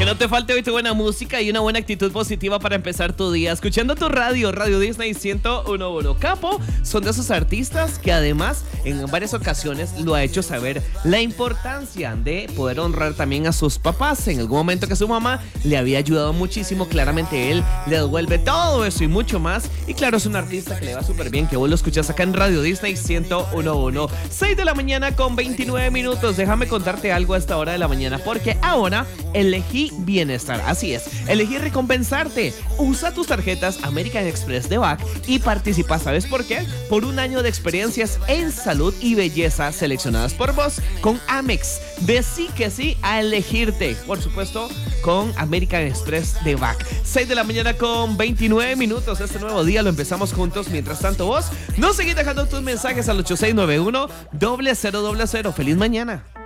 no te falte hoy tu buena música y una buena actitud positiva para empezar tu día. Escuchando tu Radio Disney 101.1. Capo son de esos artistas que además en varias ocasiones lo ha hecho saber la importancia de poder honrar también a sus papás. En algún momento que su mamá le había ayudado muchísimo, claramente él le devuelve todo eso y mucho más. Y claro, es un artista que le va súper bien, que vos lo escuchas acá en Radio Disney 101.1. 6 de la mañana con 29 minutos. Déjame contarte algo a esta hora de la mañana, porque ahora elegí bienestar. Así es, elegí recompensarte. Usa tus tarjetas American Express de BAC y participa. ¿Sabes por qué? Por un año de experiencias en salud y belleza seleccionadas por vos con Amex. Decí que sí a elegirte, por supuesto, con American Express de BAC. 6 de la mañana con 29 minutos. Este nuevo día lo empezamos juntos. Mientras tanto, vos no seguís dejando tus mensajes al 8691-0000. ¡Feliz mañana!